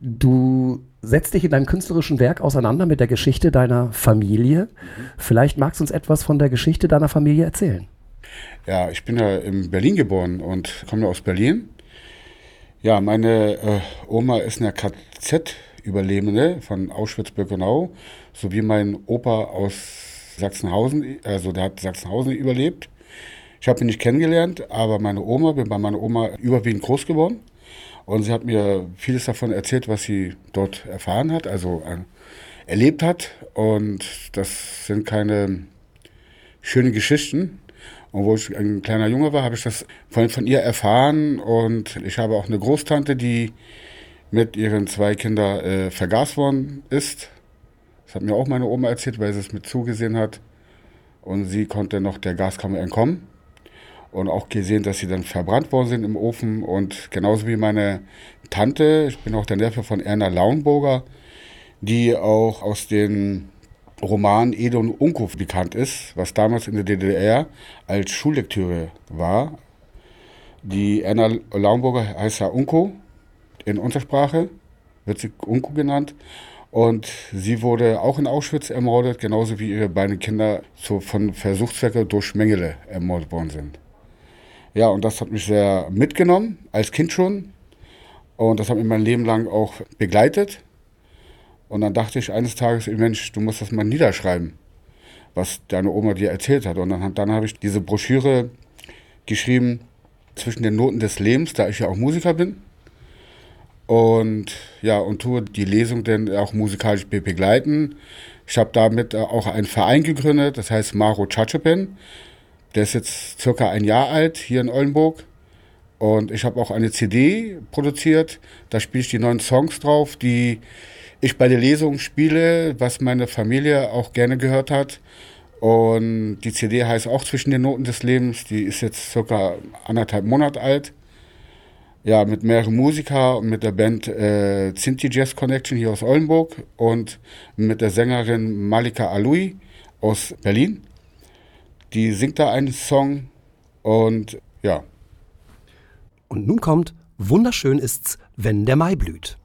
Du setzt dich in deinem künstlerischen Werk auseinander mit der Geschichte deiner Familie. Vielleicht magst du uns etwas von der Geschichte deiner Familie erzählen. Ja, ich bin ja in Berlin geboren und komme aus Berlin. Ja, meine Oma ist eine KZ-Überlebende von Auschwitz-Birkenau, sowie mein Opa aus Sachsenhausen, also der hat Sachsenhausen überlebt. Ich habe ihn nicht kennengelernt, aber bin bei meiner Oma überwiegend groß geworden. Und sie hat mir vieles davon erzählt, was sie dort erfahren hat, also erlebt hat. Und das sind keine schönen Geschichten. Und wo ich ein kleiner Junge war, habe ich das von ihr erfahren. Und ich habe auch eine Großtante, die mit ihren 2 Kindern vergast worden ist. Das hat mir auch meine Oma erzählt, weil sie es mit zugesehen hat. Und sie konnte noch der Gaskammer entkommen. Und auch gesehen, dass sie dann verbrannt worden sind im Ofen. Und genauso wie meine Tante, ich bin auch der Neffe von Erna Lauenburger, die auch aus den Roman Ede und Unko bekannt ist, was damals in der DDR als Schullektüre war. Die Erna Lauenburger heißt ja Unko in Untersprache, wird sie Unko genannt. Und sie wurde auch in Auschwitz ermordet, genauso wie ihre beiden Kinder von Versuchszwecke durch Mengele ermordet worden sind. Ja, und das hat mich sehr mitgenommen, als Kind schon. Und das hat mich mein Leben lang auch begleitet. Und dann dachte ich eines Tages, Mensch, du musst das mal niederschreiben, was deine Oma dir erzählt hat. Und dann habe ich diese Broschüre geschrieben, zwischen den Noten des Lebens, da ich ja auch Musiker bin. Und ja, und tue die Lesung dann auch musikalisch begleiten. Ich habe damit auch einen Verein gegründet, das heißt Maro Chachepen. Der ist jetzt circa 1 Jahr alt, hier in Oldenburg. Und ich habe auch eine CD produziert. Da spiele ich die 9 Songs drauf, die ich bei der Lesung spiele, was meine Familie auch gerne gehört hat. Und die CD heißt auch Zwischen den Noten des Lebens. Die ist jetzt circa 1,5 Monate alt. Ja, mit mehreren Musikern und mit der Band Zinti Jazz Connection hier aus Oldenburg und mit der Sängerin Malika Aloui aus Berlin. Die singt da einen Song und ja. Und nun kommt Wunderschön ist's, wenn der Mai blüht.